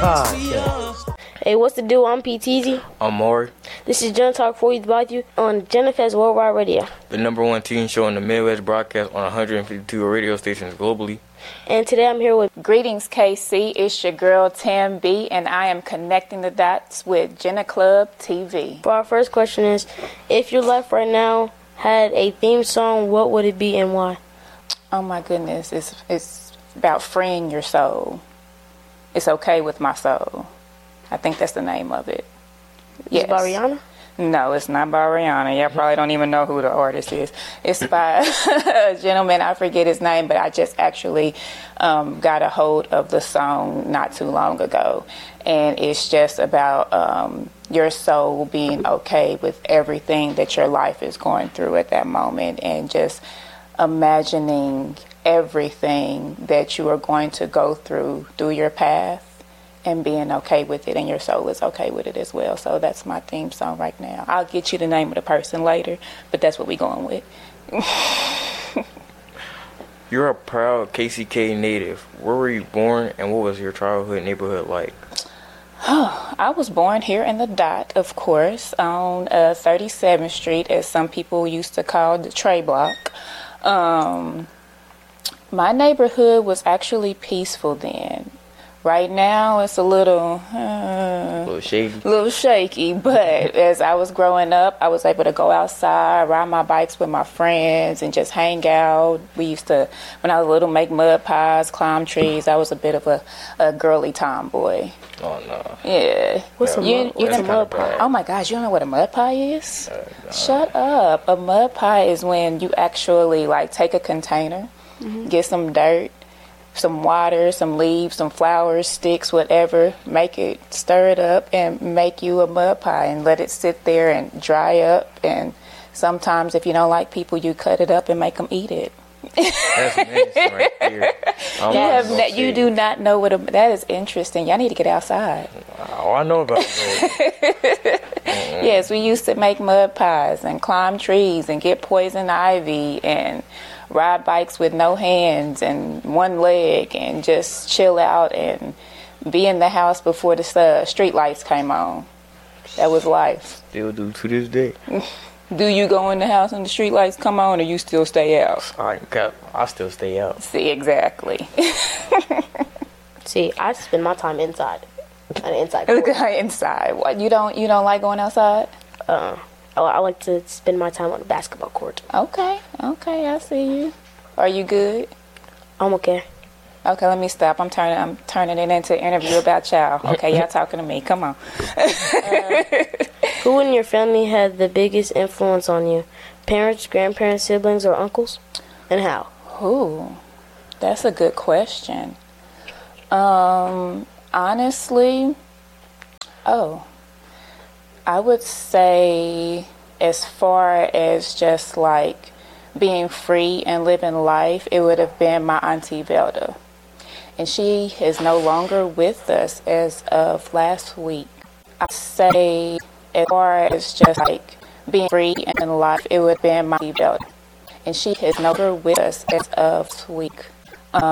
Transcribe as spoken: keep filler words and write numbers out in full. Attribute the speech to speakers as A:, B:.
A: Podcast.
B: Hey, what's the deal? I'm P T Z.
C: I'm Maury.
B: This is Gen Talk for Youth About You on GenFest Worldwide Radio.
C: The number one teen show in the Midwest, broadcast on one hundred fifty-two radio stations globally.
B: And today I'm here with
D: Greetings, K C. It's your girl, Tam B, and I am connecting the dots with Jenna Club T V.
B: For our first question is, if your life right now had a theme song, what would it be and why?
D: Oh my goodness, it's it's about freeing your soul. It's okay with my soul. I think that's the name of it.
B: Yes. Is it by Rihanna?
D: No, it's not by Rihanna. Y'all probably don't even know who the artist is. It's by a gentleman, I forget his name, but I just actually um, got a hold of the song not too long ago. And it's just about um, your soul being okay with everything that your life is going through at that moment, and just imagining everything that you are going to go through through your path, and being okay with it, and your soul is okay with it as well. So that's my theme song right now. I'll get you the name of the person later, but that's what we're going with.
C: You're a proud K C K native. Where were you born, and what was your childhood neighborhood like?
D: I was born here in the Dot, of course, on uh, thirty-seventh Street, as some people used to call the Trey Block. Um, my neighborhood was actually peaceful then. Right now, it's a little, uh,
C: A little shaky.
D: little shaky, but as I was growing up, I was able to go outside, ride my bikes with my friends, and just hang out. We used to, when I was little, make mud pies, climb trees. I was a bit of a, a girly tomboy.
C: Oh, no.
D: Yeah.
B: What's a
D: you,
B: mud,
D: you
B: what's a
D: know,
B: mud pie?
D: Oh, my gosh, you don't know what a mud pie is?
C: Uh, no.
D: Shut up. A mud pie is when you actually, like, take a container, mm-hmm. get some dirt, some water, some leaves, some flowers, sticks, whatever, make it, stir it up, and make you a mud pie, and let it sit there and dry up. And sometimes, if you don't like people, you cut it up and make them eat it.
C: That's nice right there.
D: You, have ne- you do not know what a, that is interesting. Y'all need to get outside.
C: Oh, I know about that. Mm-hmm.
D: Yes, we used to make mud pies and climb trees and get poison ivy and ride bikes with no hands and one leg, and just chill out and be in the house before the uh, street lights came on. That was life.
C: Still do to this day.
D: Do you go in the house when the street lights come on, or you still stay out?
C: I, I still stay out.
D: See, exactly.
B: See, I spend my time inside. On the inside.
D: Inside. What, you don't you don't like going outside?
B: Uh, I, I like to spend my time on the basketball court.
D: Okay, okay, I see you. Are you good?
B: I'm okay.
D: Okay, let me stop. I'm turning I'm turning it into an interview about y'all. Okay, y'all talking to me. Come on.
B: uh, who in your family had the biggest influence on you? Parents, grandparents, siblings, or uncles? And how?
D: Ooh, that's a good question. Um, honestly, oh, I would say, as far as just like being free and living life, it would have been my Auntie Velda. And she is no longer with us as of last week. I say, as far as just like being free and in life, it would have been my Auntie Velda. And she is no longer with us as of last week.